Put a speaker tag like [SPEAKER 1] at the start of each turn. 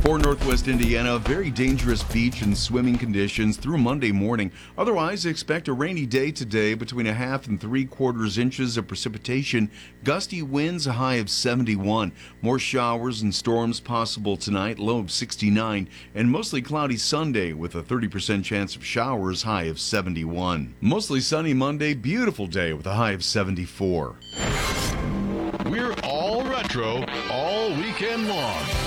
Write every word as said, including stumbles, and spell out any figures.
[SPEAKER 1] For Northwest Indiana, very dangerous beach and swimming conditions through Monday morning. Otherwise, expect a rainy day today, between a half and three quarters inches of precipitation. Gusty winds, a high of seventy-one. More showers and storms possible tonight, low of sixty-nine. And mostly cloudy Sunday with a thirty percent chance of showers, high of seventy-one. Mostly sunny Monday, beautiful day with a high of seventy-four.
[SPEAKER 2] We're all retro all weekend long.